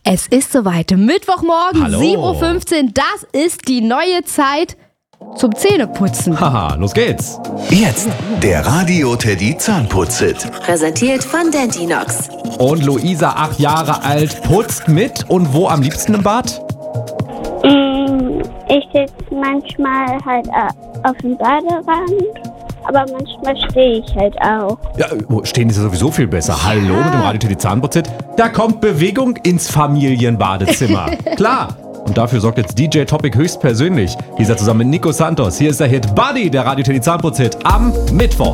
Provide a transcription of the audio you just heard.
Es ist soweit. Mittwochmorgen, Hallo. 7.15 Uhr. Das ist die neue Zeit zum Zähneputzen. Haha, los geht's. Jetzt der Radio Teddy Zahnputz-Hit. Präsentiert von Dentinox. Und Luisa, 8 Jahre alt, putzt mit und wo am liebsten im Bad? Ich sitze manchmal halt auf dem Baderand, aber manchmal stehe ich halt auch. Ja, stehen ist ja sowieso viel besser. Hallo mit dem Radio Teddy Zahnputz-Hit. Da kommt Bewegung ins Familienbadezimmer. Klar. Und dafür sorgt jetzt DJ Topic höchstpersönlich. Dieser zusammen mit Nico Santos. Hier ist der Hit Buddy, der Radio Teddy Zahnputz-Hit am Mittwoch.